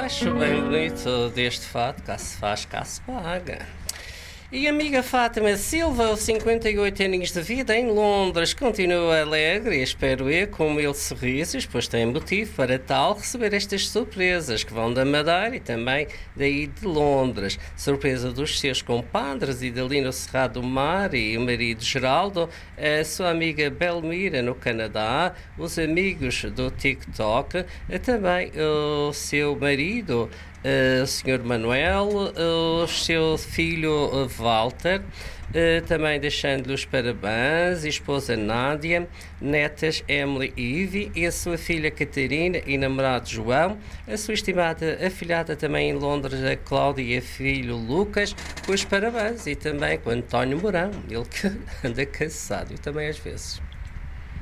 acho bem bonito deste fato, cá se faz, cá se paga. E a amiga Fátima Silva, aos 58 aninhos de vida, em Londres, continua alegre e espero eu, com mil sorrisos, pois tem motivo para tal receber estas surpresas que vão da Madeira e também daí de Londres. Surpresa dos seus compadres Idalino Serrado do Mar e o marido Geraldo, a sua amiga Belmira no Canadá, os amigos do TikTok, também o seu marido, o Sr. Manuel, o seu filho Walter, também deixando-lhe os parabéns, esposa Nádia, netas Emily e Ivy, e a sua filha Catarina e namorado João, a sua estimada afilhada também em Londres, a Cláudia e filho Lucas, com os parabéns, e também com António Mourão, ele que anda cansado, e também às vezes.